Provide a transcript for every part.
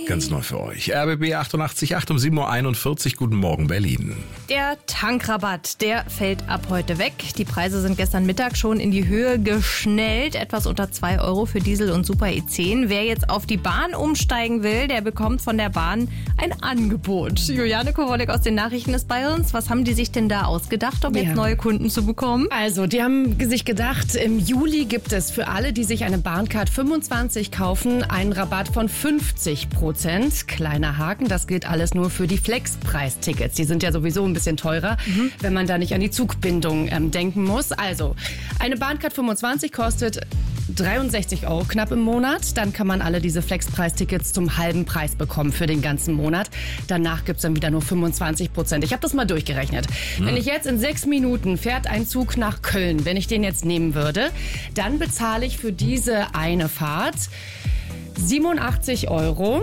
Ganz neu für euch. RBB 88.8 um 7.41 Uhr. Guten Morgen, Berlin. Der Tankrabatt, der fällt ab heute weg. Die Preise sind gestern Mittag schon in die Höhe geschnellt. Etwas unter 2 Euro für Diesel und Super E10. Wer jetzt auf die Bahn umsteigen will, der bekommt von der Bahn ein Angebot. Juliane Kowalek aus den Nachrichten ist bei uns. Was haben die sich denn da ausgedacht, um jetzt neue Kunden zu bekommen? Also, die haben sich gedacht, im Juli gibt es für alle, die sich eine Bahncard 25 kaufen, einen Rabatt von 50%. Kleiner Haken, das gilt alles nur für die Flexpreistickets. Die sind ja sowieso ein bisschen teurer, wenn man da nicht an die Zugbindung denken muss. Also, eine Bahncard 25 kostet 63 Euro knapp im Monat. Dann kann man alle diese Flexpreistickets zum halben Preis bekommen für den ganzen Monat. Danach gibt es dann wieder nur 25%. Ich habe das mal durchgerechnet. Wenn ich jetzt in 6 Minuten fährt ein Zug nach Köln, wenn ich den jetzt nehmen würde, dann bezahle ich für diese eine Fahrt 87 Euro.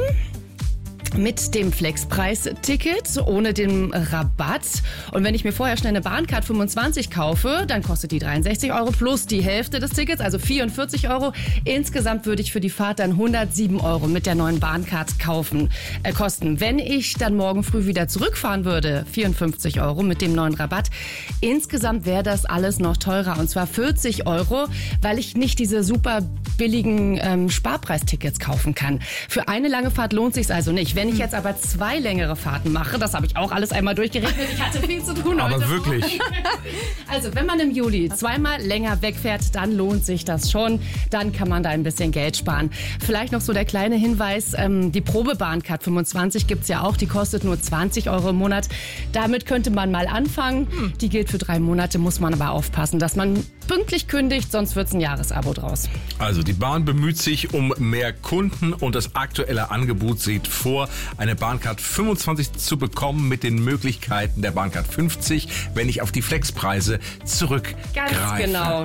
Mit dem Flexpreisticket, ohne den Rabatt. Und wenn ich mir vorher schnell eine Bahncard 25 kaufe, dann kostet die 63 Euro plus die Hälfte des Tickets, also 44 Euro. Insgesamt würde ich für die Fahrt dann 107 Euro mit der neuen Bahncard kosten. Wenn ich dann morgen früh wieder zurückfahren würde, 54 Euro mit dem neuen Rabatt. Insgesamt wäre das alles noch teurer, und zwar 40 Euro, weil ich nicht diese super billigen Sparpreistickets kaufen kann. Für eine lange Fahrt lohnt es sich also nicht. Wenn ich jetzt aber 2 längere Fahrten mache, das habe ich auch alles einmal durchgerechnet, ich hatte viel zu tun heute. Aber wirklich? Also, wenn man im Juli 2-mal länger wegfährt, dann lohnt sich das schon. Dann kann man da ein bisschen Geld sparen. Vielleicht noch so der kleine Hinweis, die Probebahncard 25 gibt es ja auch, die kostet nur 20 Euro im Monat. Damit könnte man mal anfangen. Die gilt für 3 Monate, muss man aber aufpassen, dass man pünktlich kündigt, sonst wird es ein Jahresabo draus. Also die Bahn bemüht sich um mehr Kunden und das aktuelle Angebot sieht vor, eine Bahncard 25 zu bekommen mit den Möglichkeiten der Bahncard 50, wenn ich auf die Flexpreise zurückgreife. Ganz genau.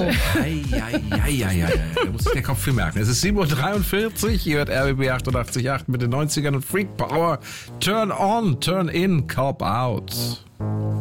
Da muss sich der Kopf viel merken. Es ist 7.43 Uhr, hier wird RBB 88.8 mit den 90ern und Freak Power. Turn on, turn in, cop out.